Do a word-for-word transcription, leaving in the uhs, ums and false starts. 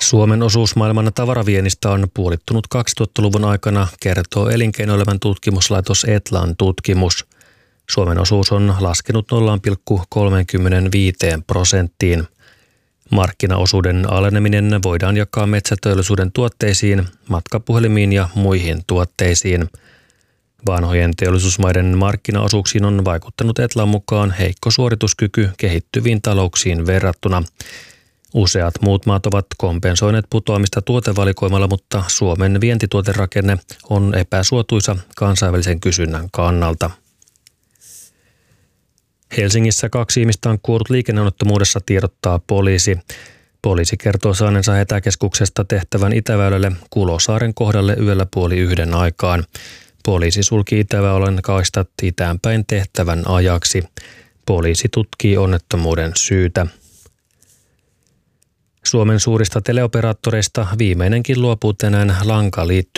Suomen osuus maailman tavaraviennistä on puolittunut kaksituhattaluvun aikana, kertoo elinkeinoelämän tutkimuslaitos Etlan tutkimus. Suomen osuus on laskenut nolla pilkku kolmekymmentäviisi prosenttiin. Markkinaosuuden aleneminen voidaan jakaa metsäteollisuuden tuotteisiin, matkapuhelimiin ja muihin tuotteisiin. Vanhojen teollisuusmaiden markkinaosuuksiin on vaikuttanut Etlan mukaan heikko suorituskyky kehittyviin talouksiin verrattuna. Useat muut maat ovat kompensoineet putoamista tuotevalikoimalla, mutta Suomen vientituoterakenne on epäsuotuisa kansainvälisen kysynnän kannalta. Helsingissä kaksi ihmistä on kuollut liikenneonnettomuudessa, tiedottaa poliisi. Poliisi kertoo saaneensa hätäkeskuksesta tehtävän Itäväylälle Kulosaaren kohdalle yöllä puoli yhden aikaan. Poliisi sulki Itäväylän kaistat itäänpäin tehtävän ajaksi. Poliisi tutkii onnettomuuden syytä. Suomen suurista teleoperaattoreista viimeinenkin luopuu tänään lankaliittymistä